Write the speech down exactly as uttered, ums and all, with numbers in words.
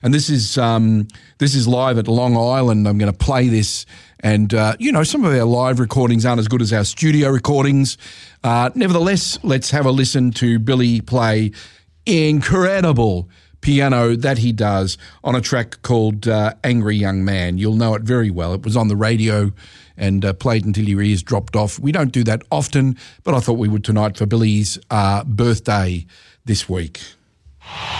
And this is um, this is live at Long Island. I'm going to play this. And, uh, you know, some of our live recordings aren't as good as our studio recordings. Uh, nevertheless, let's have a listen to Billy play incredible piano that he does on a track called uh, Angry Young Man. You'll know it very well. It was on the radio and uh, played until your ears dropped off. We don't do that often, but I thought we would tonight for Billy's uh, birthday this week.